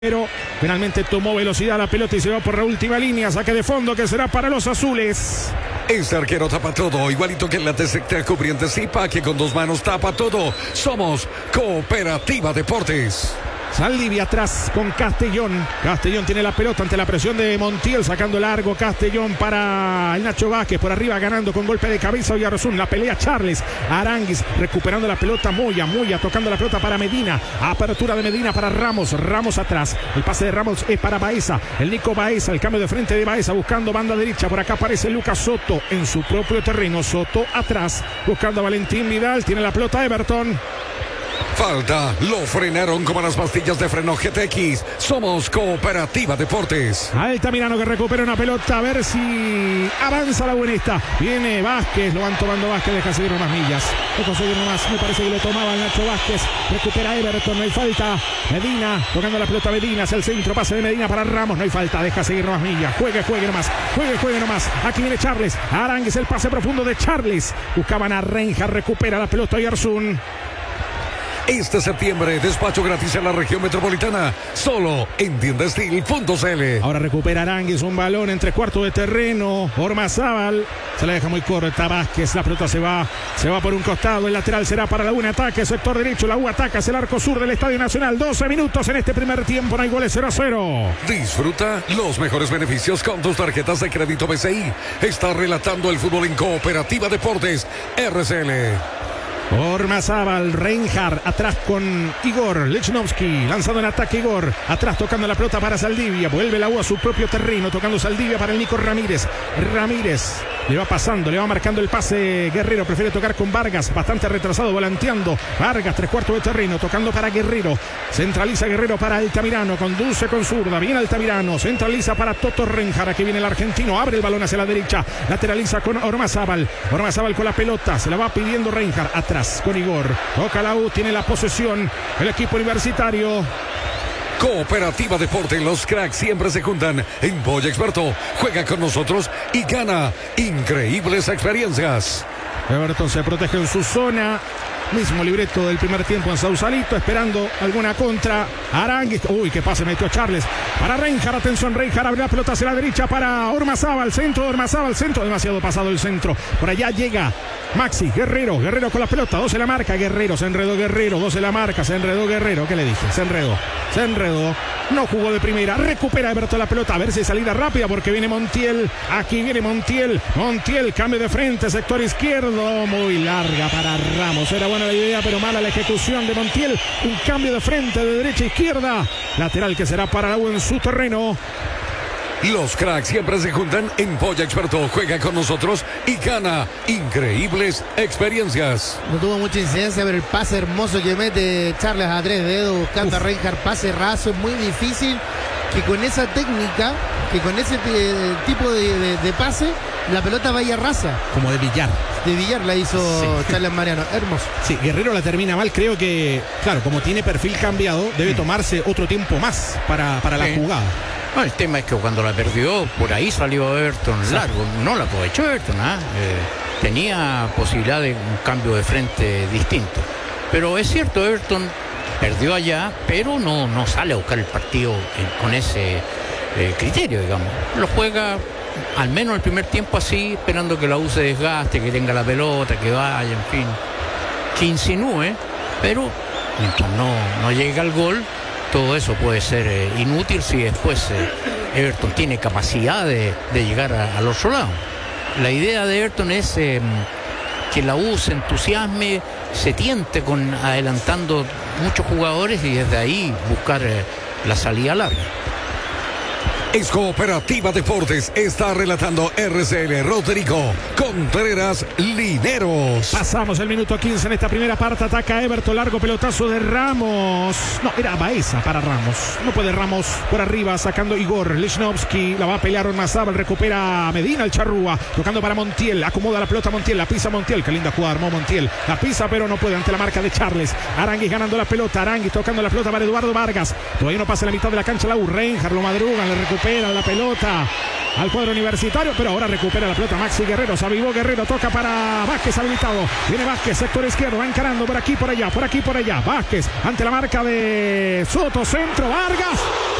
Pero finalmente tomó velocidad la pelota y se va por la última línea. Saque de fondo que será para los azules. Este arquero tapa todo, igualito que en la TCT cubriente Zipa, que con dos manos tapa todo. Somos Cooperativa Deportes. Saldivia atrás con Castellón. Castellón tiene la pelota ante la presión de Montiel, sacando largo Castellón para el Nacho Vázquez, por arriba ganando con golpe de cabeza Oyarzún. La pelea Charles, Aranguis recuperando la pelota, Moya tocando la pelota para Medina, apertura de Medina para Ramos atrás, el pase de Ramos es para Baeza, el Nico Baeza, el cambio de frente de Baeza buscando banda derecha, por acá aparece Lucas Soto en su propio terreno, Soto atrás buscando a Valentín Vidal, tiene la pelota Everton. Falta, lo frenaron como las pastillas de freno GTX. Somos Cooperativa Deportes. Altamirano que recupera una pelota, a ver si avanza la buenista. Viene Vázquez, lo van tomando Vázquez, deja seguir unas millas. Deja seguir nomás, me parece que lo tomaba el Nacho Vázquez. Recupera Everton, no hay falta. Medina, tocando la pelota Medina hacia el centro, pase de Medina para Ramos, no hay falta, deja seguir unas millas. Juegue nomás. Aquí viene Charles, Arangues, el pase profundo de Charles. Buscaban a Reinhardt, recupera la pelota Oyarzún. Este septiembre, despacho gratis en la región metropolitana, solo en tiendastil.cl. Ahora recupera Aranguis, un balón entre cuarto de terreno. Ormazábal se la deja muy corta. Vázquez, la pelota se va por un costado. El lateral será para la U en ataque, sector derecho. La U ataca hacia el arco sur del Estadio Nacional. 12 minutos en este primer tiempo, no hay goles, 0-0. Disfruta los mejores beneficios con tus tarjetas de crédito BCI. Está relatando el fútbol en Cooperativa Deportes RCL. Ormazábal, Reinhardt, atrás con Igor Lechnowsky, lanzado en ataque Igor, atrás tocando la pelota para Saldivia, vuelve la U a su propio terreno, tocando Saldivia para el Nico Ramírez, le va pasando, le va marcando el pase Guerrero, prefiere tocar con Vargas, bastante retrasado, volanteando, Vargas, tres cuartos de terreno, tocando para Guerrero, centraliza Guerrero para Altamirano, conduce con zurda, viene Altamirano, centraliza para Toto Reinhardt, aquí viene el argentino, abre el balón hacia la derecha, lateraliza con Ormazábal con la pelota, se la va pidiendo Reinhardt, atrás con Igor, toca la U, tiene la posesión el equipo universitario. Cooperativa Deporte, los cracks siempre se juntan en Boya Experto. Juega con nosotros y gana increíbles experiencias. Everton se protege en su zona. Mismo libreto del primer tiempo en Sausalito, esperando alguna contra. Aranguis, uy, qué pase metió Charles para Reinhardt, atención, Reinhardt abre la pelota hacia la derecha para Ormazábal, centro, demasiado pasado el centro, por allá llega Maxi, Guerrero con la pelota, 2 en la marca, Guerrero, se enredó Guerrero, 2 en la marca, se enredó Guerrero, ¿qué le dije? Se enredó, no jugó de primera, recupera Everton la pelota, a ver si salida rápida porque viene Montiel, aquí viene Montiel, cambio de frente, sector izquierdo, muy larga para Ramos, era buena la idea pero mala la ejecución de Montiel, un cambio de frente de derecha a izquierda, lateral que será para la U en su terreno. Los cracks siempre se juntan en Boya Experto. Juega con nosotros y gana increíbles experiencias. No tuvo mucha incidencia, pero el pase hermoso que mete Charles a 3 dedos buscando a Reinhardt, pase raso, es muy difícil que con esa técnica, que con ese tipo de pase, la pelota vaya rasa. Como de billar. De billar la hizo Charles Mariano, hermoso. Sí, Guerrero la termina mal, creo que, claro, como tiene perfil cambiado, debe tomarse otro tiempo más para la jugada. No, el tema es que cuando la perdió, por ahí salió Everton largo, no la aprovechó Everton, tenía posibilidad de un cambio de frente distinto. Pero es cierto, Everton perdió allá, pero no sale a buscar el partido con ese criterio, digamos. Lo juega al menos el primer tiempo así, esperando que la U se desgaste, que tenga la pelota, que vaya, en fin, que insinúe, pero mientras no llega al gol, todo eso puede ser inútil si después Everton tiene capacidad de llegar al otro lado. La idea de Everton es que la U se entusiasme, se tiente con adelantando muchos jugadores y desde ahí buscar la salida larga. Es Cooperativa Deportes, está relatando RCL Rodrigo Contreras Lineros. Pasamos el minuto 15 en esta primera parte, ataca Everton, largo pelotazo de Ramos. No, era Baeza para Ramos. No puede Ramos por arriba, sacando Igor Lechnowsky, la va a pelear Ormazábal, recupera Medina el Charrúa, tocando para Montiel, acomoda la pelota Montiel, la pisa Montiel, qué linda jugada armó Montiel, la pisa pero no puede ante la marca de Charles. Aranguis ganando la pelota, Aranguis tocando la pelota para Eduardo Vargas, todavía no pasa la mitad de la cancha la U, Reinhardt lo madrugan, le recupera recupera la pelota al cuadro universitario, pero ahora recupera la pelota Maxi Guerrero. Se avivó Guerrero, toca para Vázquez habilitado. Viene Vázquez, sector izquierdo, va encarando por aquí, por allá, por aquí, por allá. Vázquez ante la marca de Soto, centro, Vargas.